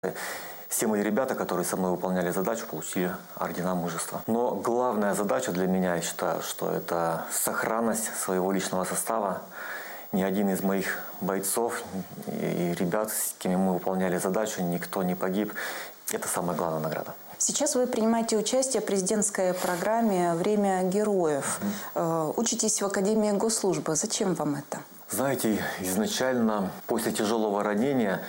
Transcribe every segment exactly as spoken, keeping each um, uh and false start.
Все мои ребята, которые со мной выполняли задачу, получили ордена мужества. Но главная задача для меня, я считаю, что это сохранность своего личного состава. Ни один из моих бойцов и ребят, с кем мы выполняли задачу, никто не погиб. Это самая главная награда. Сейчас вы принимаете участие в президентской программе «Время героев». Mm-hmm. Учитесь в Академии Госслужбы. Зачем вам это? Знаете, изначально после тяжелого ранения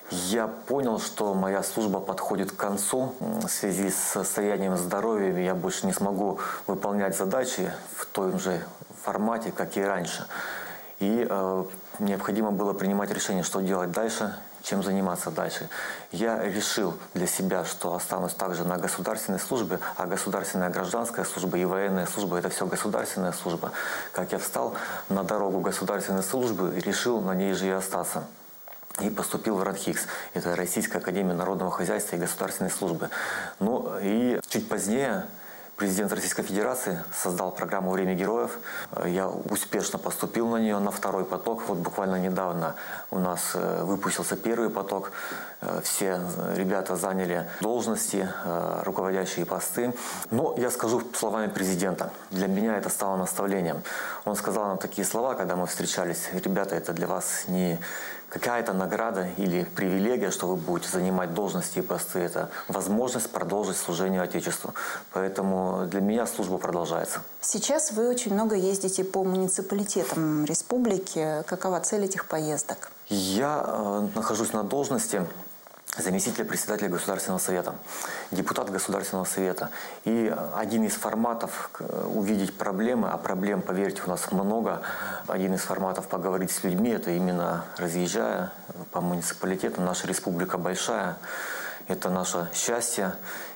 я понял, что моя служба подходит к концу. В связи с состоянием здоровья я больше не смогу выполнять задачи в том же формате, как и раньше. И э, необходимо было принимать решение, что делать дальше, чем заниматься дальше. Я решил для себя, что останусь также на государственной службе, а государственная гражданская служба и военная служба – это все государственная служба. Как я встал на дорогу государственной службы и решил на ней же и остаться. И поступил в РАНХИКС. Это Российская академия народного хозяйства и государственной службы. Ну и чуть позднее президент Российской Федерации создал программу «Время героев». Я успешно поступил на нее, на второй поток. Вот буквально недавно у нас выпустился первый поток. Все ребята заняли должности, руководящие посты. Но я скажу словами президента. Для меня это стало наставлением. Он сказал нам такие слова, когда мы встречались. Ребята, это для вас не какая-то награда или привилегия, что вы будете занимать должности и посты. Это возможность продолжить служение Отечеству. Поэтому для меня служба продолжается. Сейчас вы очень много ездите по муниципалитетам республики. Какова цель этих поездок? Я э, нахожусь на должности заместителя председателя Государственного совета, депутат Государственного совета. И один из форматов увидеть проблемы, а проблем, поверьте, у нас много, один из форматов поговорить с людьми, это именно разъезжая по муниципалитетам. Наша республика большая, это наше счастье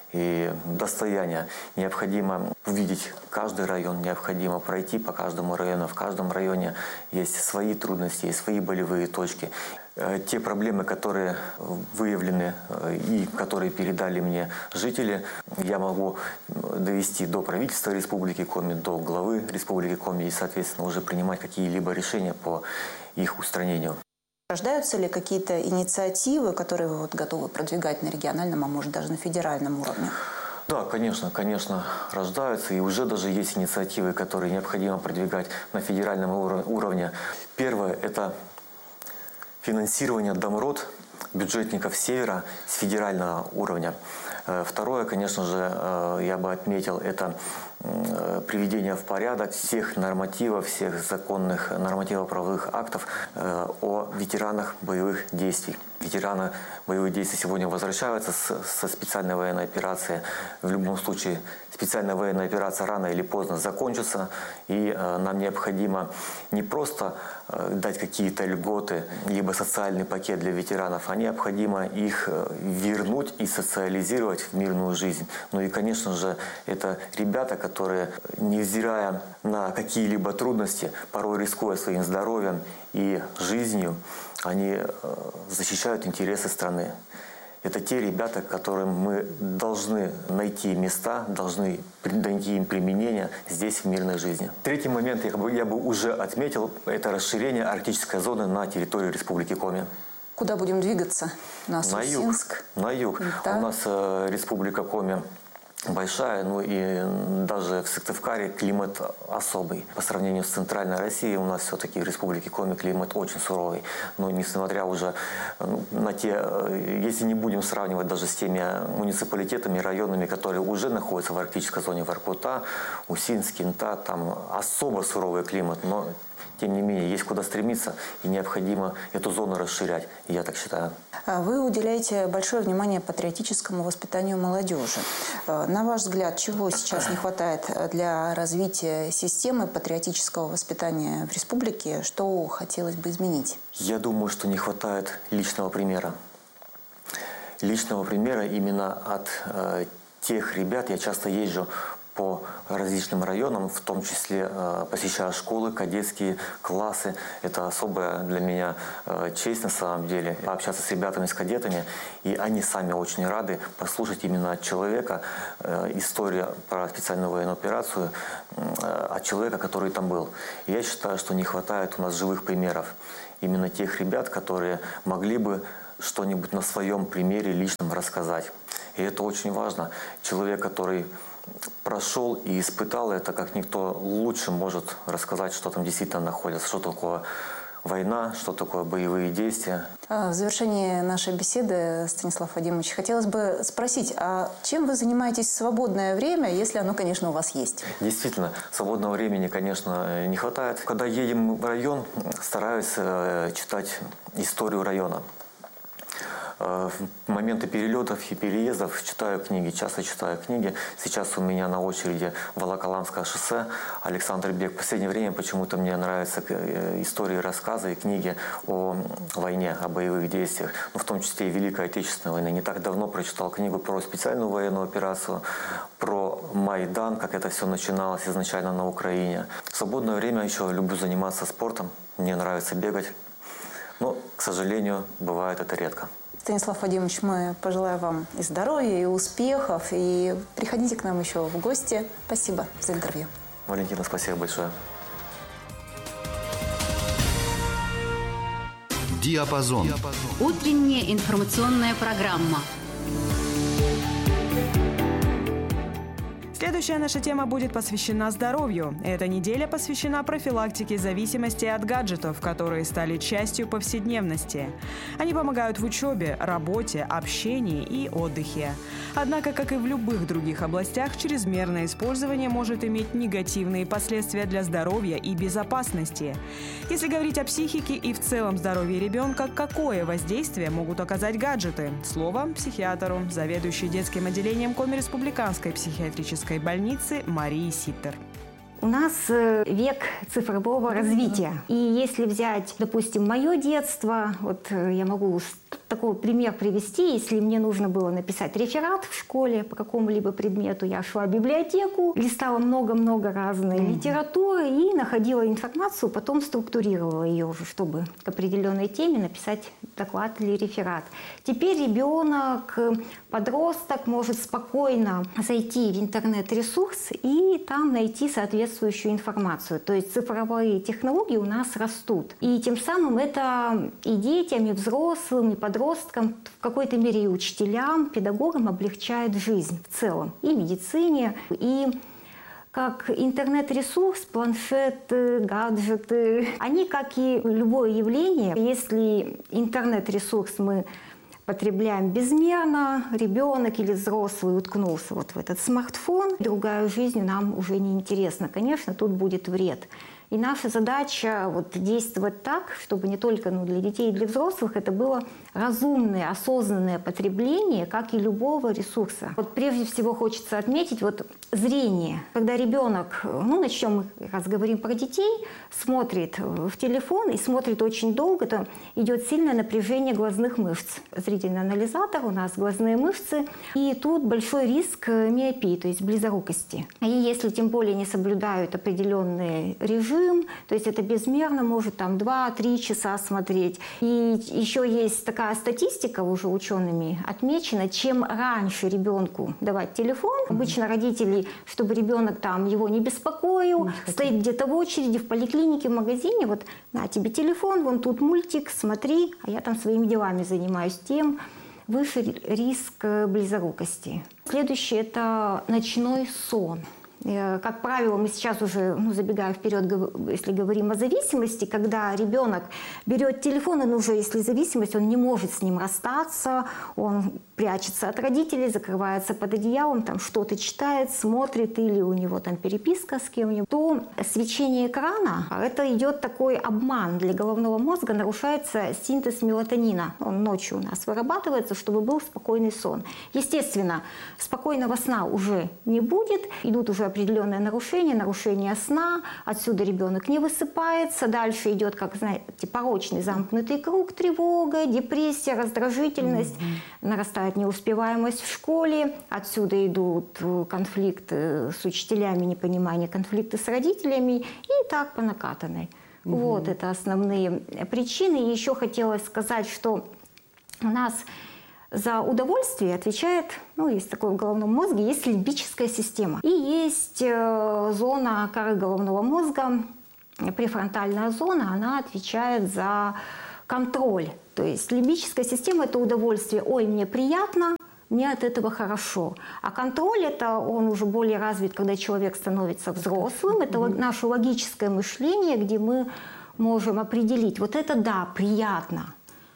и достояние. Необходимо увидеть каждый район, необходимо пройти по каждому району. В каждом районе есть свои трудности, есть свои болевые точки. Те проблемы, которые выявлены и которые передали мне жители, я могу довести до правительства Республики Коми, до главы Республики Коми и, соответственно, уже принимать какие-либо решения по их устранению. Рождаются ли какие-то инициативы, которые вы вот готовы продвигать на региональном, а может даже на федеральном уровне? Да, конечно, конечно, рождаются. И уже даже есть инициативы, которые необходимо продвигать на федеральном уровне. Первое – это финансирование домрот, бюджетников Севера с федерального уровня. Второе, конечно же, я бы отметил, это приведение в порядок всех нормативов, всех законных нормативно-правовых актов о ветеранах боевых действий. Ветераны боевых действий сегодня возвращаются со специальной военной операции. В любом случае, специальная военная операция рано или поздно закончится, и нам необходимо не просто дать какие-то льготы, либо социальный пакет для ветеранов, а необходимо их вернуть и социализировать в мирную жизнь. Ну и, конечно же, это ребята, которые, невзирая на какие-либо трудности, порой рискуя своим здоровьем и жизнью, они защищают интересы страны. Это те ребята, которым мы должны найти места, должны найти им применение здесь, в мирной жизни. Третий момент, я бы, я бы уже отметил, это расширение арктической зоны на территории Республики Коми. Куда будем двигаться? На Сусинск? На юг. На юг. Да. У нас э, Республика Коми большая, ну и даже в Сыктывкаре климат особый. По сравнению с центральной Россией у нас все-таки в Республике Коми климат очень суровый. Но несмотря уже на те, если не будем сравнивать даже с теми муниципалитетами, районами, которые уже находятся в арктической зоне, Воркута, Усинск, Кинта, там особо суровый климат, но тем не менее, есть куда стремиться, и необходимо эту зону расширять, я так считаю. Вы уделяете большое внимание патриотическому воспитанию молодежи. На ваш взгляд, чего сейчас не хватает для развития системы патриотического воспитания в республике? Что хотелось бы изменить? Я думаю, что не хватает личного примера. Личного примера именно от э, тех ребят. Я часто езжу по различным районам, в том числе э, посещая школы, кадетские классы. Это особая для меня э, честь на самом деле, пообщаться с ребятами, с кадетами. И они сами очень рады послушать именно от человека э, историю про специальную военную операцию, э, от человека, который там был. И я считаю, что не хватает у нас живых примеров. Именно тех ребят, которые могли бы что-нибудь на своем примере личном рассказать. И это очень важно. Человек, который прошел и испытал это, как никто лучше может рассказать, что там действительно находится, что такое война, что такое боевые действия. В завершении нашей беседы, Станислав Вадимович, хотелось бы спросить, а чем вы занимаетесь в свободное время, если оно, конечно, у вас есть? Действительно, свободного времени, конечно, не хватает. Когда едем в район, стараюсь читать историю района. В моменты перелетов и переездов читаю книги, часто читаю книги. Сейчас у меня на очереди Волоколамское шоссе, Александр Бек. В последнее время почему-то мне нравятся истории, рассказы и книги о войне, о боевых действиях, ну, в том числе и Великой Отечественной войны. Не так давно прочитал книгу про специальную военную операцию, про Майдан, как это все начиналось изначально на Украине. В свободное время еще люблю заниматься спортом, мне нравится бегать, но, к сожалению, бывает это редко. Станислав Вадимович, мы пожелаем вам и здоровья, и успехов, и приходите к нам еще в гости. Спасибо за интервью. Валентина, спасибо большое. Диапазон. Утренняя информационная программа. Следующая наша тема будет посвящена здоровью. Эта неделя посвящена профилактике зависимости от гаджетов, которые стали частью повседневности. Они помогают в учебе, работе, общении и отдыхе. Однако, как и в любых других областях, чрезмерное использование может иметь негативные последствия для здоровья и безопасности. Если говорить о психике и в целом здоровье ребенка, какое воздействие могут оказать гаджеты? Слово психиатру, заведующей детским отделением Коми-республиканской психиатрической больницы Марии Ситтер. У нас век цифрового развития. И если взять, допустим, мое детство, вот я могу такой пример привести. Если мне нужно было написать реферат в школе по какому-либо предмету, я шла в библиотеку, листала много-много разной mm-hmm. литературы и находила информацию, потом структурировала ее уже, чтобы к определенной теме написать доклад или реферат. Теперь ребенок, подросток может спокойно зайти в интернет-ресурс и там найти соответствующую информацию. То есть цифровые технологии у нас растут. И тем самым это и детям, и взрослым, и подросткам, в какой-то мере и учителям, педагогам облегчает жизнь в целом. И в медицине, и как интернет-ресурс, планшеты, гаджеты. Они, как и любое явление, если интернет-ресурс мы потребляем безмерно, ребенок или взрослый уткнулся вот в этот смартфон, другая жизнь нам уже не интересна. Конечно, тут будет вред. И наша задача вот действовать так, чтобы не только ну, для детей и для взрослых это было разумное, осознанное потребление, как и любого ресурса. Вот прежде всего хочется отметить вот зрение. Когда ребенок, ну начнем, раз говорим про детей, смотрит в телефон и смотрит очень долго, то идет сильное напряжение глазных мышц. Зрительный анализатор, у нас глазные мышцы, и тут большой риск миопии, то есть близорукости. И если тем более не соблюдают определенный режим, то есть это безмерно может там два-три часа смотреть. И еще есть такая статистика, уже учеными отмечена, чем раньше ребенку давать телефон, mm-hmm. обычно родители, чтобы ребенок там его не беспокоил, mm-hmm. стоит где-то в очереди, в поликлинике, в магазине, вот на тебе телефон, вон тут мультик, смотри, а я там своими делами занимаюсь, тем выше риск близорукости. Следующее – это ночной сон. Как правило, мы сейчас уже, ну, забегая вперед, если говорим о зависимости, когда ребенок берет телефон, и уже если зависимость, он не может с ним расстаться, он прячется от родителей, закрывается под одеялом, там что-то читает, смотрит, или у него там переписка с кем-нибудь, то свечение экрана, это идет такой обман для головного мозга, нарушается синтез мелатонина. Он ночью у нас вырабатывается, чтобы был спокойный сон. Естественно, спокойного сна уже не будет, идут уже определенные нарушения, нарушение сна, отсюда ребенок не высыпается, дальше идет, как знаете, порочный замкнутый круг, тревога, депрессия, раздражительность, mm-hmm. нарастает неуспеваемость в школе, отсюда идут конфликты с учителями, непонимание, конфликты с родителями и так по накатанной. Mm-hmm. Вот это основные причины. И еще хотелось сказать, что у нас за удовольствие отвечает, ну, есть такое в головном мозге, есть лимбическая система. И есть э, зона коры головного мозга, префронтальная зона, она отвечает за контроль. То есть лимбическая система – это удовольствие. Ой, мне приятно, мне от этого хорошо. А контроль – это он уже более развит, когда человек становится взрослым. Это mm-hmm. наше логическое мышление, где мы можем определить, вот это да, приятно,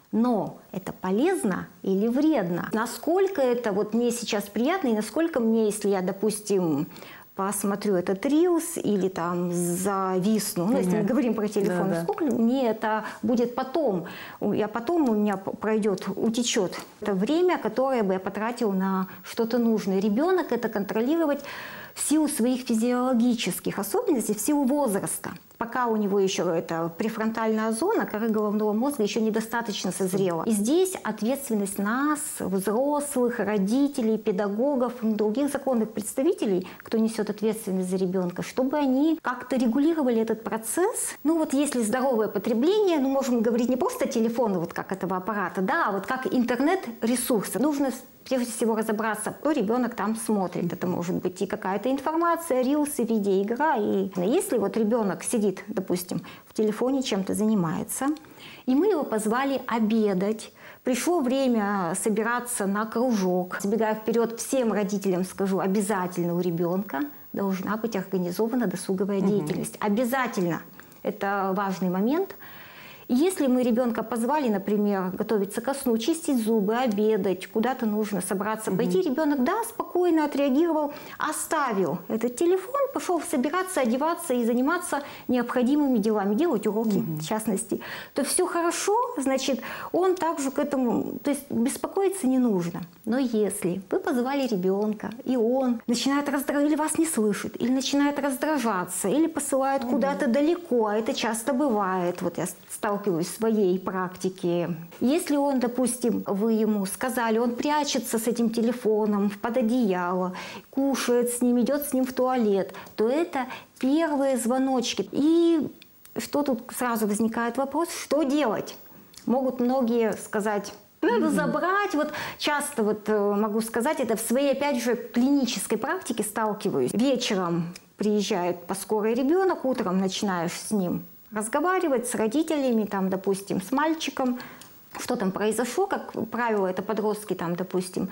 но это полезно или вредно? Насколько это вот мне сейчас приятно, и насколько мне, если я, допустим, посмотрю этот рилс или там зависну, ну, если мы говорим про телефон, да, да. сколько мне это будет потом, я потом у меня пройдет, утечет это время, которое бы я потратил на что-то нужное. Ребенок это контролировать в силу своих физиологических особенностей, в силу возраста. Пока у него еще эта префронтальная зона, коры головного мозга еще недостаточно созрела. И здесь ответственность нас, взрослых, родителей, педагогов, других законных представителей, кто несет ответственность за ребенка, чтобы они как-то регулировали этот процесс. Ну вот если здоровое потребление, ну можем говорить не просто телефона, вот как этого аппарата, да, а вот как интернет-ресурса. Нужно прежде всего разобраться, что ребенок там смотрит. Это может быть и какая-то информация, рилсы, видеоигра. И если вот ребенок сидит, допустим, в телефоне, чем-то занимается, и мы его позвали обедать, пришло время собираться на кружок. Сбегая вперед, всем родителям скажу, обязательно у ребенка должна быть организована досуговая угу. деятельность. Обязательно. Это важный момент. Если мы ребенка позвали, например, готовиться ко сну, чистить зубы, обедать, куда-то нужно собраться, mm-hmm. пойти, ребенок, да, спокойно отреагировал, оставил этот телефон, пошел собираться, одеваться и заниматься необходимыми делами, делать уроки, mm-hmm. в частности, то все хорошо, значит, он также к этому, то есть беспокоиться не нужно. Но если вы позвали ребенка, и он начинает раздражаться, или вас не слышит, или начинает раздражаться, или посылает mm-hmm. куда-то далеко, а это часто бывает, вот я сталкиваюсь в своей практике. Если он, допустим, вы ему сказали, он прячется с этим телефоном под одеяло, кушает с ним, идет с ним в туалет, то это первые звоночки. И что тут сразу возникает вопрос, что делать? Могут многие сказать, надо забрать. Вот часто вот могу сказать, это в своей, опять же, клинической практике сталкиваюсь. Вечером приезжает по скорой ребенок, утром начинаешь с ним разговаривать с родителями, там, допустим, с мальчиком, что там произошло, как правило, это подростки, там, допустим,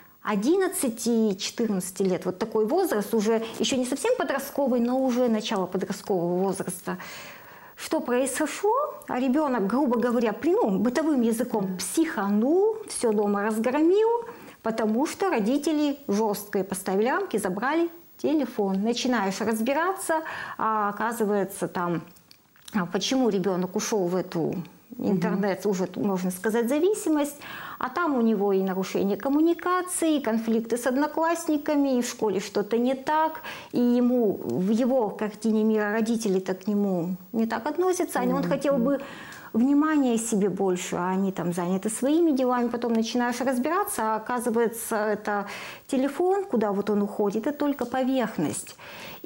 одиннадцать-четырнадцать лет, вот такой возраст, уже еще не совсем подростковый, но уже начало подросткового возраста. Что произошло? А ребенок, грубо говоря, ну, бытовым языком психанул, все дома разгромил, потому что родители жестко поставили рамки, забрали телефон. Начинаешь разбираться, а оказывается там, почему ребенок ушел в эту интернет, уже, можно сказать, зависимость, а там у него и нарушение коммуникации, и конфликты с одноклассниками, и в школе что-то не так, и ему в его картине мира родители-то к нему не так относятся, mm-hmm. он хотел бы внимания себе больше, а они там заняты своими делами, потом начинаешь разбираться, а оказывается, это телефон, куда вот он уходит, это только поверхность.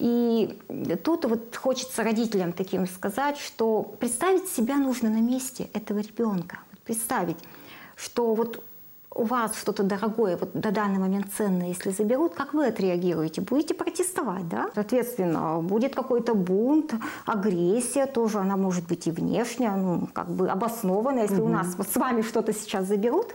И тут вот хочется родителям таким сказать, что представить себя нужно на месте этого ребенка. Представить, что вот у вас что-то дорогое, вот до данный момент ценное, если заберут, как вы отреагируете? Будете протестовать, да? Соответственно, будет какой-то бунт, агрессия тоже, она может быть и внешняя, ну, как бы обоснованная. Если угу. у нас вот с вами что-то сейчас заберут,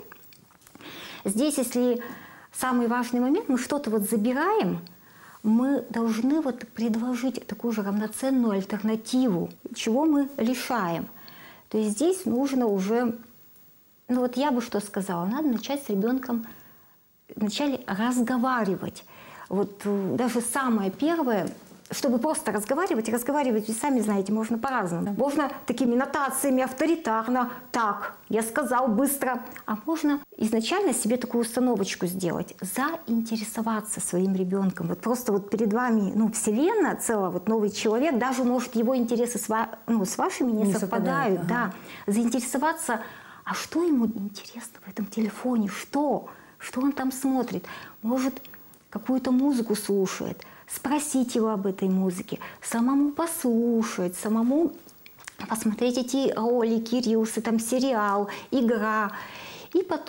здесь, если самый важный момент, мы что-то вот забираем, мы должны вот предложить такую же равноценную альтернативу, чего мы лишаем. То есть здесь нужно уже, ну вот я бы что сказала, надо начать с ребенком вначале разговаривать. Вот даже самое первое, чтобы просто разговаривать, разговаривать, вы сами знаете, можно по-разному. Можно такими нотациями авторитарно, так, я сказал быстро, а можно изначально себе такую установочку сделать, заинтересоваться своим ребенком. Вот просто вот перед вами, ну, вселенная целая, вот новый человек, даже, может, его интересы с, ва- ну, с вашими не, не совпадают. совпадают ага. Да. Заинтересоваться, а что ему интересно в этом телефоне, что? Что он там смотрит? Может, какую-то музыку слушает? Спросить его об этой музыке, самому послушать, самому посмотреть эти ролики, рилсы, там сериал, игра. И потом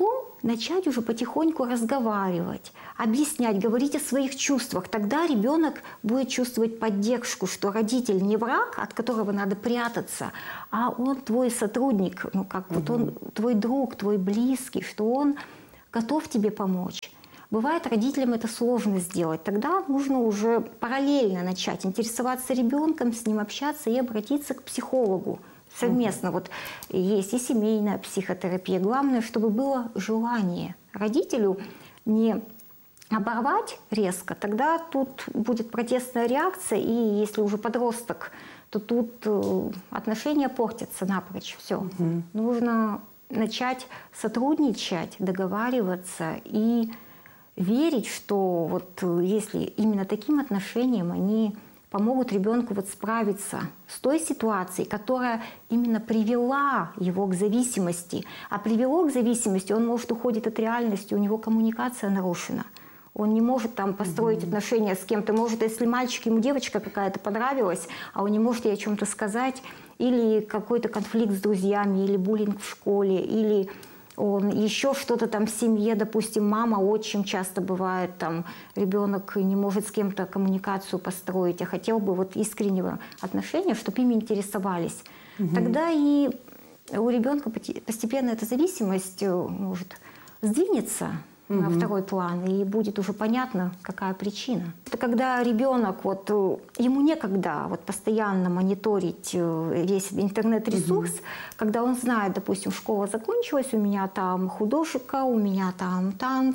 начать уже потихоньку разговаривать, объяснять, говорить о своих чувствах. Тогда ребенок будет чувствовать поддержку, что родитель не враг, от которого надо прятаться, а он твой сотрудник, ну как угу. вот он твой друг, твой близкий, что он готов тебе помочь. Бывает, родителям это сложно сделать. Тогда нужно уже параллельно начать интересоваться ребенком, с ним общаться и обратиться к психологу. Совместно. Вот есть и семейная психотерапия. Главное, чтобы было желание родителю не оборвать резко. Тогда тут будет протестная реакция, и если уже подросток, то тут отношения портятся напрочь. Все. Угу. Нужно начать сотрудничать, договариваться и верить, что вот если именно таким отношениям они помогут ребенку вот справиться с той ситуацией, которая именно привела его к зависимости. А привело к зависимости, он, может, уходит от реальности, у него коммуникация нарушена. Он не может там построить mm-hmm. отношения с кем-то. Может, если мальчик, ему девочка какая-то понравилась, а он не может ей о чем-то сказать, или какой-то конфликт с друзьями, или буллинг в школе, или он еще что-то там в семье, допустим, мама, отчим часто бывает, там ребенок не может с кем-то коммуникацию построить, а хотел бы вот искреннего отношения, чтобы ими интересовались. Угу. Тогда и у ребенка постепенно эта зависимость может сдвинется угу. на второй план, и будет уже понятно, какая причина. Это когда ребенок, вот, ему некогда вот, постоянно мониторить весь интернет-ресурс, угу. когда он знает, допустим, школа закончилась, у меня там художка, у меня там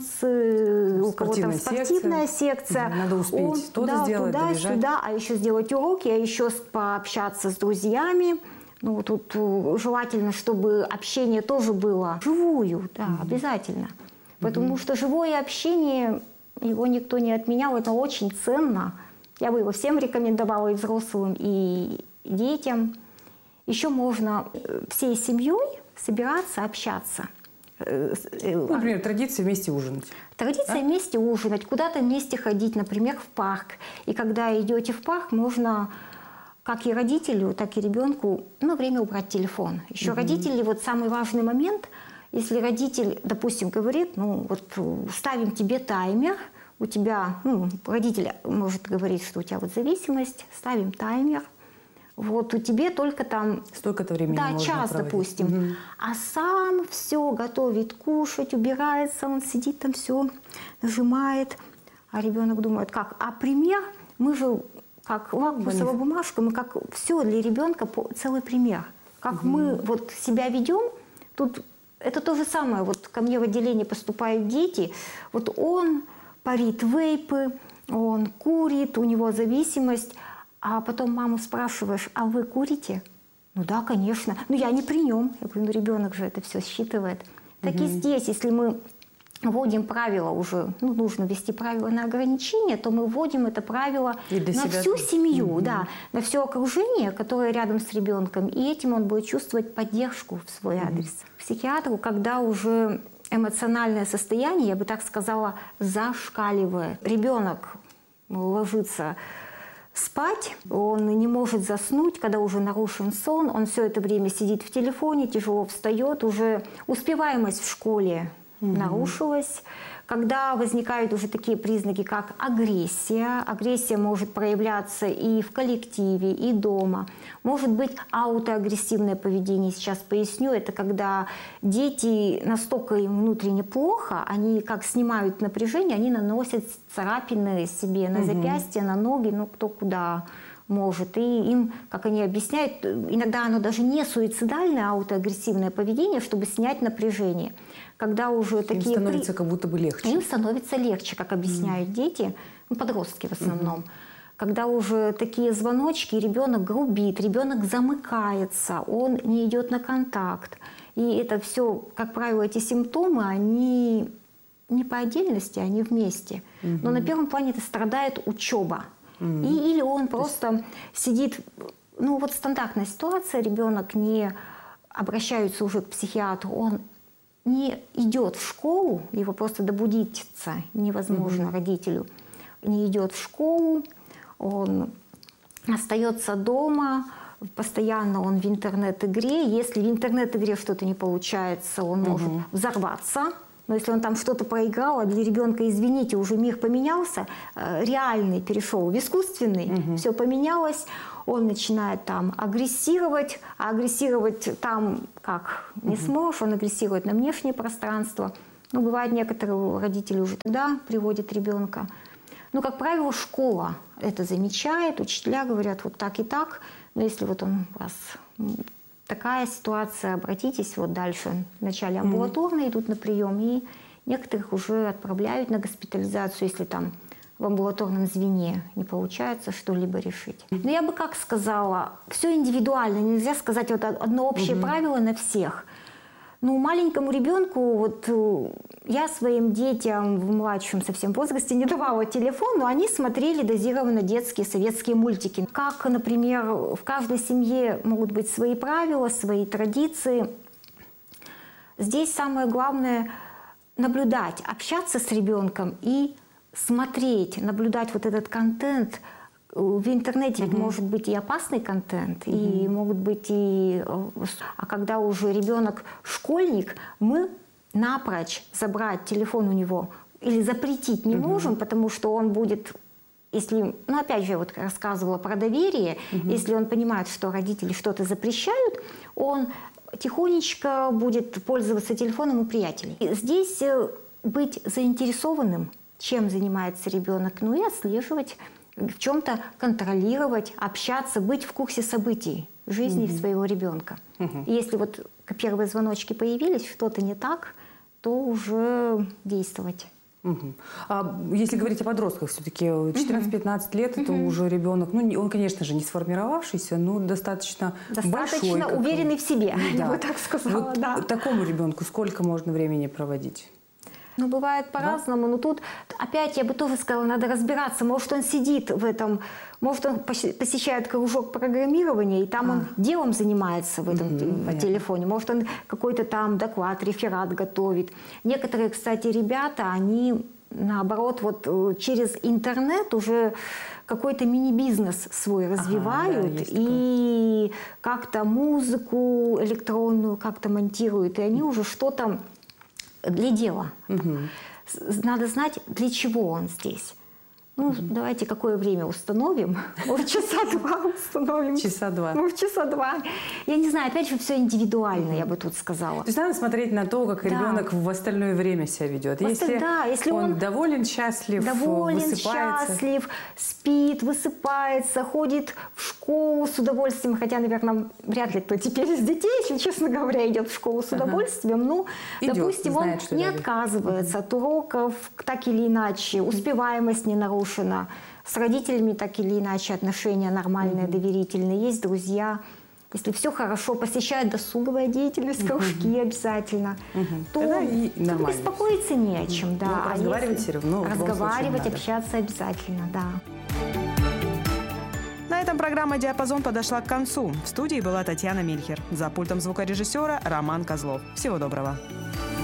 танцы, у кого-то там спортивная секция. секция. Надо успеть он, то-то да, сделать, туда, добежать. Сюда, а еще сделать уроки, а еще пообщаться с друзьями. Ну, тут желательно, чтобы общение тоже было живую, да, угу. обязательно. Потому mm-hmm. что живое общение, его никто не отменял, это очень ценно. Я бы его всем рекомендовала, и взрослым, и детям. Еще можно всей семьей собираться, общаться. Ну, например, традиция вместе ужинать. Традиция да? вместе ужинать, куда-то вместе ходить, например, в парк. И когда идете в парк, можно как и родителю, так и ребенку на время убрать телефон. Еще mm-hmm. родители, вот самый важный момент – если родитель, допустим, говорит, ну вот ставим тебе таймер, у тебя, ну, родитель может говорить, что у тебя вот зависимость, ставим таймер, вот у тебя только там... Столько-то времени да, можно час, проводить. допустим. Угу. А сам все готовит кушать, убирается, он сидит там все, нажимает. А ребенок думает, как? А пример, мы же, как лакмусовая бумажка, мы как все для ребенка целый пример. Как угу. мы вот себя ведем, тут... Это то же самое. Вот ко мне в отделение поступают дети. Вот он парит вейпы, он курит, у него зависимость. А потом маму спрашиваешь, а вы курите? Ну да, конечно. Ну я не при нем. Я говорю, ну ребенок же это все считывает. Так угу. и здесь, если мы вводим правила уже, ну нужно ввести правила на ограничение, то мы вводим это правило на всю семью, угу. да, на все окружение, которое рядом с ребенком. И этим он будет чувствовать поддержку в свой адрес. Угу. Психиатру, когда уже эмоциональное состояние, я бы так сказала, зашкаливает. Ребенок ложится спать, он не может заснуть, когда уже нарушен сон, он все это время сидит в телефоне, тяжело встает, уже успеваемость в школе mm-hmm. нарушилась. Когда возникают уже такие признаки, как агрессия, агрессия может проявляться и в коллективе, и дома. Может быть аутоагрессивное поведение, сейчас поясню, это когда дети настолько им внутренне плохо, они как снимают напряжение, они наносят царапины себе на запястья, на ноги, ну кто куда может. И им, как они объясняют, иногда оно даже не суицидальное аутоагрессивное поведение, чтобы снять напряжение. Когда уже такие... Им становится как будто бы легче. Им становится легче, как объясняют mm. дети, ну, подростки в основном. Mm-hmm. Когда уже такие звоночки, ребенок грубит, ребенок замыкается, он не идет на контакт. И это все, как правило, эти симптомы, они не по отдельности, они вместе. Mm-hmm. Но на первом плане это страдает учеба. Mm-hmm. И, или он просто есть... сидит... Ну вот стандартная ситуация, ребенок не обращается уже к психиатру, он не идет в школу, его просто добудиться невозможно mm-hmm. родителю, не идет в школу, он остается дома, постоянно он в интернет-игре. Если в интернет-игре что-то не получается, он mm-hmm. может взорваться Но если он там что-то проиграл, а для ребенка, извините, уже мир поменялся, реальный перешел в искусственный, угу. все поменялось, он начинает там агрессировать, а агрессировать там как не угу. сможешь, он агрессирует на внешнее пространство. Ну, бывает, некоторые родители уже тогда приводят ребенка. Ну, как правило, школа это замечает, учителя говорят вот так и так, но если вот он у вас такая ситуация, обратитесь вот дальше. Вначале амбулаторно mm-hmm. идут на прием, и некоторых уже отправляют на госпитализацию, если там в амбулаторном звене не получается что-либо решить. Но я бы как сказала, все индивидуально, нельзя сказать вот одно общее mm-hmm. правило на всех. Ну, маленькому ребенку, вот я своим детям в младшем совсем возрасте не давала телефон, но они смотрели дозированно детские советские мультики. Как, например, в каждой семье могут быть свои правила, свои традиции. Здесь самое главное наблюдать, общаться с ребенком и смотреть, наблюдать вот этот контент. В интернете ведь mm-hmm. может быть и опасный контент, mm-hmm. и могут быть и... А когда уже ребенок школьник, мы напрочь забрать телефон у него или запретить не mm-hmm. можем, потому что он будет... Если, ну, опять же, я вот рассказывала про доверие, mm-hmm. если он понимает, что родители что-то запрещают, он тихонечко будет пользоваться телефоном у приятелей. И здесь быть заинтересованным, чем занимается ребенок, ну и отслеживать, в чем-то контролировать, общаться, быть в курсе событий жизни угу. своего ребенка. Угу. И если вот первые звоночки появились, что-то не так, то уже действовать. Угу. А если говорить о подростках, все-таки четырнадцать-пятнадцать лет, угу. это уже ребенок, ну он, конечно же, не сформировавшийся, но достаточно, достаточно большой. уверенный в себе, да. я бы так сказала. Вот да. Такому ребенку сколько можно времени проводить? Ну, бывает по-разному, да? Но тут опять я бы тоже сказала, надо разбираться. Может, он сидит в этом, может, он посещает кружок программирования, и там а. он делом занимается в этом угу, телефоне. Может, он какой-то там доклад, реферат готовит. Некоторые, кстати, ребята, они, наоборот, вот через интернет уже какой-то мини-бизнес свой развивают, ага, да, и как-то музыку электронную как-то монтируют, и они уже что-то для дела. Угу. Надо знать, для чего он здесь. Ну, угу. давайте какое время установим? Может, часа два установим? Часа два. Ну, часа два. Я не знаю, опять же, все индивидуально, я бы тут сказала. То есть надо смотреть на то, как да. ребенок в остальное время себя ведет. Если, да, если он, он доволен, счастлив, доволен, высыпается. счастлив, спит, высыпается, ходит в школу с удовольствием, хотя, наверное, вряд ли кто теперь из детей, если честно говоря, идет в школу с удовольствием. Ага. Ну, идет, допустим, знает, он не отказывается от уроков, так или иначе, успеваемость не нарушена. С родителями так или иначе отношения нормальные, mm-hmm. доверительные, есть друзья. Если все хорошо, посещает досуговая деятельность, кружки mm-hmm. обязательно, mm-hmm. то и тут беспокоиться не о чем. Да. Ну, разговаривать все равно. Разговаривать, общаться обязательно, да. На этом программа «Диапазон» подошла к концу. В студии была Татьяна Мильхер. За пультом звукорежиссера Роман Козлов. Всего доброго.